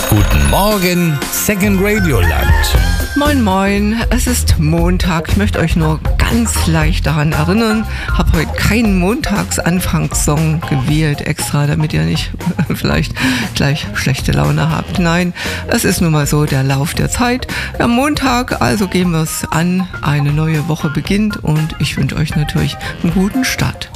Guten Morgen, Second Radio Land. Moin moin, es ist Montag. Ich möchte euch nur ganz leicht daran erinnern, habe heute keinen Montagsanfangssong gewählt extra, damit ihr nicht vielleicht gleich schlechte Laune habt. Nein, es ist nun mal so der Lauf der Zeit. Am Montag, also gehen wir es an, eine neue Woche beginnt und ich wünsche euch natürlich einen guten Start.